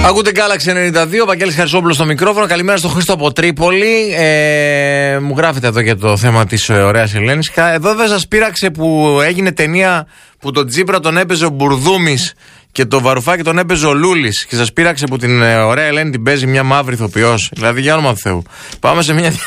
Ακούτε Galaxy 92, Βαγγέλης Χαρισόπουλος στο μικρόφωνο. Καλημέρα στο Χρήστο από Τρίπολη. Μου γράφετε εδώ για το θέμα της ωραίας Ελένης. Εδώ δεν σας πείραξε που έγινε ταινία που τον Τσίπρα τον έπαιζε ο Μπουρδούμης και το Βαρουφάκη τον έπαιζε ο Λούλης, και σας πείραξε που την ωραία Ελένη την παίζει μια μαύρη ηθοποιός? Δηλαδή, για όνομα του Θεού. Πάμε σε μια.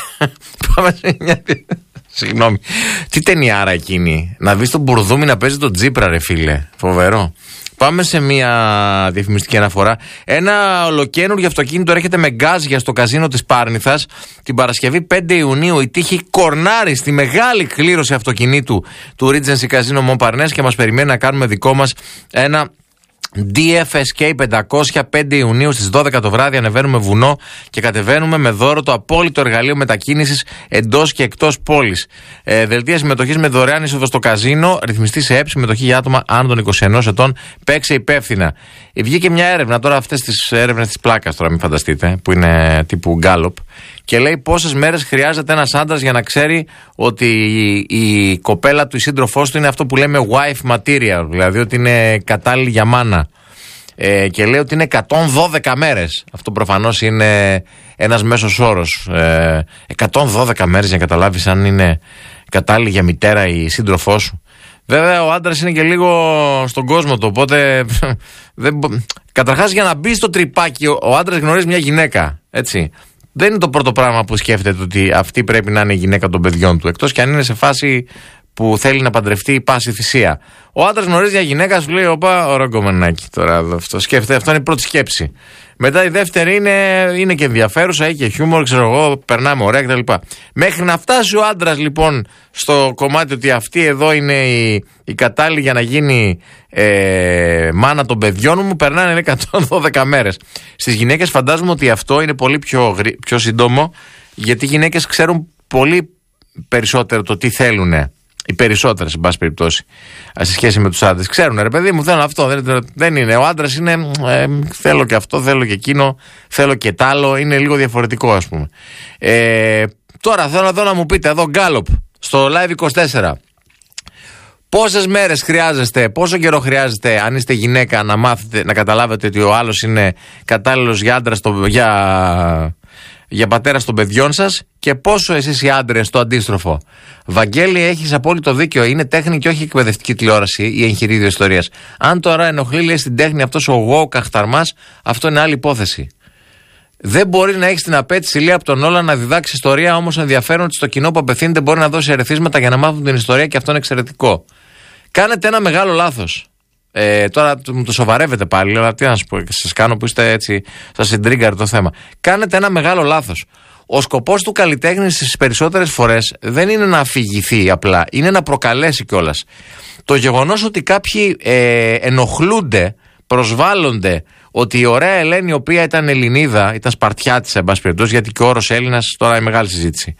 Συγγνώμη. Τι ταινιάρα εκείνη. Να δεις τον Μπουρδούμη να παίζει τον Τσίπρα, ρε φίλε. Φοβερό. Πάμε σε μια διαφημιστική αναφορά. Ένα ολοκαίνουργιο αυτοκίνητο έρχεται με γκάζια στο καζίνο της Πάρνηθας. Την Παρασκευή 5 Ιουνίου η τύχη κορνάρει στη μεγάλη κλήρωση αυτοκινήτου του Regency Casino Montparnasse και μας περιμένει να κάνουμε δικό μας ένα DFSK 500. 5 Ιουνίου στις 12 το βράδυ ανεβαίνουμε βουνό και κατεβαίνουμε με δώρο το απόλυτο εργαλείο μετακίνησης εντός και εκτός πόλης. Δελτία συμμετοχής με δωρεάν είσοδο στο καζίνο, ρυθμιστή σε έψη, συμμετοχή για άτομα άνω των 21 ετών. Παίξε υπεύθυνα. Βγήκε μια έρευνα, τώρα αυτές τις έρευνες της πλάκας, τώρα μην φανταστείτε, που είναι τύπου Gallup, και λέει πόσες μέρες χρειάζεται ένας άντρας για να ξέρει ότι η κοπέλα του, η σύντροφός του, είναι αυτό που λέμε wife material, δηλαδή ότι είναι κατάλληλη για μάνα. Και λέει ότι είναι 112 μέρες. Αυτό προφανώς είναι ένας μέσος όρος. 112 μέρες για να καταλάβεις αν είναι κατάλληλη για μητέρα η σύντροφός σου. Βέβαια ο άντρας είναι και λίγο στον κόσμο του, οπότε καταρχάς για να μπει στο τρυπάκι ο άντρας γνωρίζει μια γυναίκα, έτσι. Δεν είναι το πρώτο πράγμα που σκέφτεται ότι αυτή πρέπει να είναι η γυναίκα των παιδιών του, εκτός κι αν είναι σε φάση που θέλει να παντρευτεί πάση θυσία. Ο άντρας γνωρίζει μια γυναίκα, σου λέει: Οπα, ωραίο κομμενάκι τώρα. Αυτό σκέφτεται, αυτό είναι η πρώτη σκέψη. Μετά η δεύτερη είναι και ενδιαφέρουσα, έχει και χιούμορ, ξέρω εγώ, περνάμε ωραία κτλ. Μέχρι να φτάσει ο άντρας λοιπόν στο κομμάτι ότι αυτή εδώ είναι η κατάλληλη για να γίνει μάνα των παιδιών μου, περνάνε 112 μέρες. Στις γυναίκες φαντάζομαι ότι αυτό είναι πολύ πιο σύντομο, γιατί οι γυναίκες ξέρουν πολύ περισσότερο το τι θέλουνε. Οι περισσότερες, εν πάση περιπτώσει, σε σχέση με τους άντρες. Ξέρουν, ρε παιδί μου, θέλω αυτό. Δεν είναι. Ο άντρας είναι. Θέλω και αυτό, θέλω και εκείνο, θέλω και τ' άλλο. Είναι λίγο διαφορετικό, ας πούμε. Τώρα θέλω εδώ να μου πείτε, εδώ Gallup, στο Live 24. Πόσες μέρες χρειάζεστε, πόσο καιρό χρειάζεται, αν είστε γυναίκα, να μάθετε, να καταλάβετε ότι ο άλλος είναι κατάλληλος για άντρα, για πατέρα των παιδιών σας, και πόσο εσείς οι άντρες το αντίστροφο. Βαγγέλη, έχεις απόλυτο δίκιο. Είναι τέχνη και όχι εκπαιδευτική τηλεόραση ή εγχειρίδιο ιστορίας. Αν τώρα ενοχλεί, λέει, στην τέχνη αυτός ο γο καχταρμάς, αυτό είναι άλλη υπόθεση. Δεν μπορεί να έχεις την απέτηση, λέει, από τον Όλα να διδάξει ιστορία, όμως ενδιαφέρον ότι στο κοινό που απευθύνεται μπορεί να δώσει ερεθίσματα για να μάθουν την ιστορία, και αυτό είναι εξαιρετικό. Κάνετε ένα μεγάλο λάθος. Τώρα μου το σοβαρεύετε πάλι, αλλά τι να σας πω, σας κάνω που είστε έτσι, σας συντρίγκαρε το θέμα. Κάνετε ένα μεγάλο λάθος. Ο σκοπός του καλλιτέχνη στις περισσότερες φορές δεν είναι να αφηγηθεί απλά, είναι να προκαλέσει κιόλας. Το γεγονός ότι κάποιοι ενοχλούνται, προσβάλλονται, ότι η ωραία Ελένη, η οποία ήταν Ελληνίδα, ήταν Σπαρτιάτισσα, εν πάση περιπτώσει, γιατί και ο όρος Έλληνας τώρα είναι μεγάλη συζήτηση.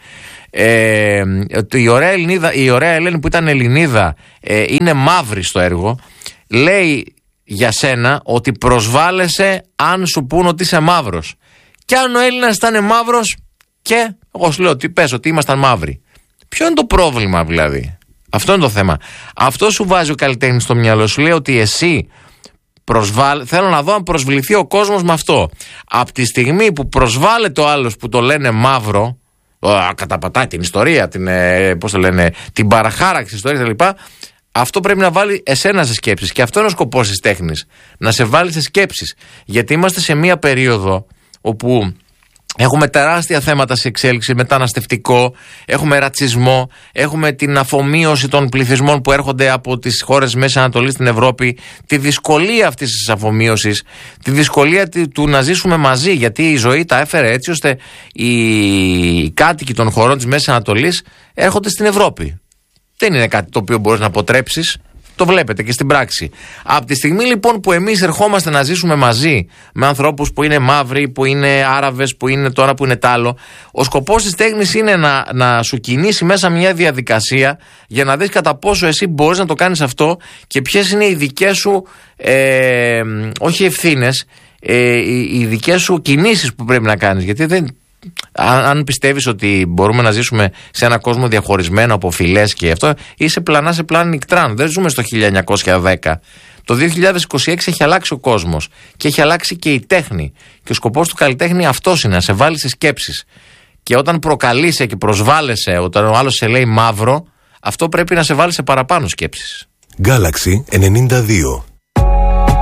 Ότι η ωραία Ελένη που ήταν Ελληνίδα είναι μαύρη στο έργο, λέει για σένα ότι προσβάλλεσαι αν σου πούν ότι είσαι μαύρος. Και αν ο Έλληνας ήταν μαύρος, και εγώ σου λέω ότι πες ότι ήμασταν μαύροι. Ποιο είναι το πρόβλημα δηλαδή? Αυτό είναι το θέμα. Αυτό σου βάζει ο καλλιτέχνης στο μυαλό, σου λέει ότι εσύ θέλω να δω αν προσβληθεί ο κόσμος με αυτό. Από τη στιγμή που προσβάλλεται ο άλλος που το λένε μαύρο, καταπατάει την ιστορία, την παραχάραξη ιστορία κτλ. Αυτό πρέπει να βάλει εσένα σε σκέψεις. Και αυτό είναι ο σκοπός της τέχνης. Να σε βάλει σε σκέψεις. Γιατί είμαστε σε μία περίοδο όπου έχουμε τεράστια θέματα σε εξέλιξη, μεταναστευτικό, έχουμε ρατσισμό, έχουμε την αφομοίωση των πληθυσμών που έρχονται από τις χώρες Μέσης Ανατολής στην Ευρώπη, τη δυσκολία αυτής της αφομοίωσης, τη δυσκολία του να ζήσουμε μαζί, γιατί η ζωή τα έφερε έτσι ώστε οι κάτοικοι των χωρών της Μέσης Ανατολής έρχονται στην Ευρώπη. Δεν είναι κάτι το οποίο μπορείς να αποτρέψεις. Το βλέπετε και στην πράξη. Από τη στιγμή λοιπόν που εμείς ερχόμαστε να ζήσουμε μαζί με ανθρώπους που είναι μαύροι, που είναι Άραβες, που είναι τώρα που είναι τ' άλλο, ο σκοπός της τέχνης είναι να σου κινήσει μέσα μια διαδικασία για να δεις κατά πόσο εσύ μπορείς να το κάνεις αυτό και ποιες είναι οι δικές σου, όχι ευθύνες, οι δικές σου κινήσεις που πρέπει να κάνεις. Γιατί αν πιστεύεις ότι μπορούμε να ζήσουμε σε έναν κόσμο διαχωρισμένο από φυλές και αυτό, είσαι πλανά σε πλάνη νικτράν. Δεν ζούμε στο 1910 Το 2026 έχει αλλάξει ο κόσμος και έχει αλλάξει και η τέχνη. Και ο σκοπός του καλλιτέχνη αυτός είναι, να σε βάλει σε σκέψεις. Και όταν προκαλείσαι και προσβάλλεσαι, όταν ο άλλος σε λέει μαύρο, αυτό πρέπει να σε βάλει σε παραπάνω σκέψεις. Galaxy 92.